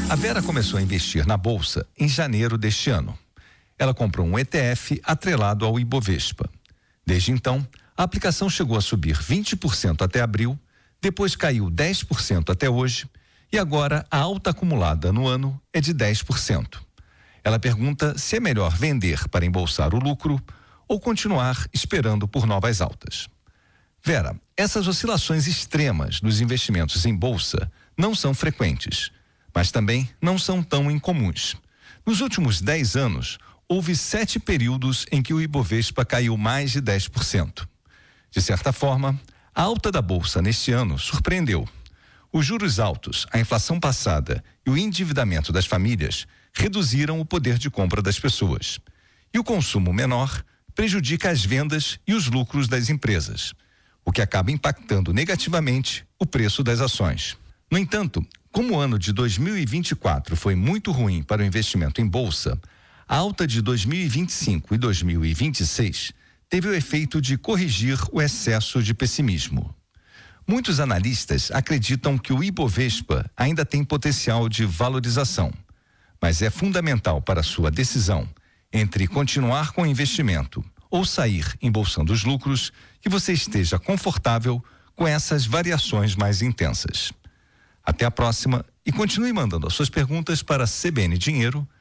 A Vera começou a investir na bolsa em janeiro deste ano. Ela comprou um ETF atrelado ao Ibovespa. Desde então, a aplicação chegou a subir 20% até abril, depois caiu 10% até hoje e agora a alta acumulada no ano é de 10%. Ela pergunta se é melhor vender para embolsar o lucro ou continuar esperando por novas altas. Vera, essas oscilações extremas dos investimentos em bolsa não são frequentes, mas também não são tão incomuns. Nos últimos 10 anos, houve 7 períodos em que o Ibovespa caiu mais de 10%. De certa forma, a alta da bolsa neste ano surpreendeu. Os juros altos, a inflação passada e o endividamento das famílias reduziram o poder de compra das pessoas. E o consumo menor prejudica as vendas e os lucros das empresas, o que acaba impactando negativamente o preço das ações. No entanto, como o ano de 2024 foi muito ruim para o investimento em bolsa, a alta de 2025 e 2026 teve o efeito de corrigir o excesso de pessimismo. Muitos analistas acreditam que o Ibovespa ainda tem potencial de valorização, mas é fundamental para sua decisão entre continuar com o investimento ou sair embolsando os lucros que você esteja confortável com essas variações mais intensas. Até a próxima e continue mandando as suas perguntas para cbndinheiro